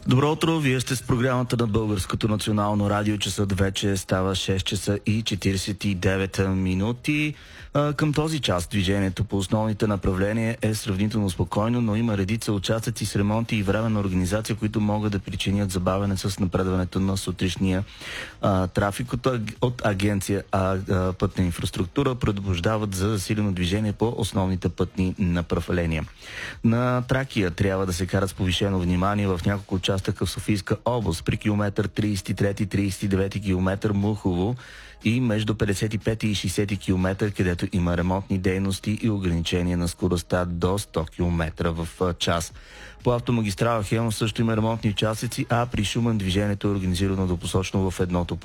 Добро утро, вие сте с програмата на Българското национално радио. Часът вече става 6 часа и 49 минути. Към този час движението по основните направления е сравнително спокойно, но има редица участъци с ремонти и временна организация, които могат да причинят забавяне с напредването на сутрешния трафик. От агенция Пътна инфраструктура предупреждават за засилено движение по основните пътни направления. На Тракия трябва да се карат с повишено внимание в няколко участъка в Софийска област при километър 33-39 километър Мухово и между 55 и 60 км, където има ремонтни дейности и ограничение на скоростта до 100 км в час. По автомагистрала Хемус също има ремонтни участъци, а при Шумен движението е организирано допосочно в едното